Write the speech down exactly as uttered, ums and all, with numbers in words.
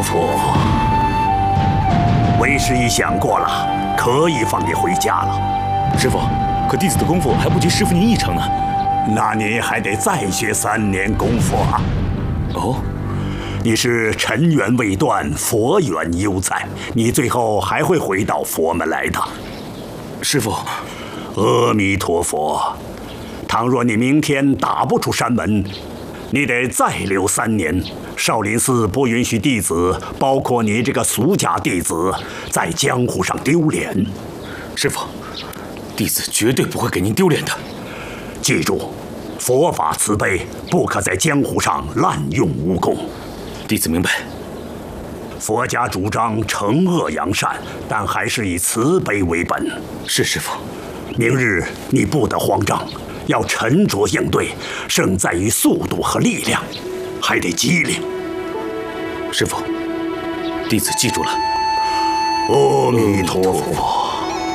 陀佛，为师已想过了，可以放你回家了。 师傅，可弟子的功夫还不及师傅您一成呢。 那你还得再学三年功夫啊。 哦， 你是尘缘未断，佛缘犹在，你最后还会回到佛门来的。 师傅， 阿弥陀佛。倘若你明天打不出山门，你得再留三年。少林寺不允许弟子，包括你这个俗家弟子，在江湖上丢脸。 师傅，弟子绝对不会给您丢脸的。 记住，佛法慈悲，不可在江湖上滥用武功。 弟子明白。 佛家主张惩恶扬善，但还是以慈悲为本。 是师傅。 明日你不得慌张，要沉着应对，胜在于速度和力量，还得机灵。 师傅，弟子记住了。 阿弥陀佛。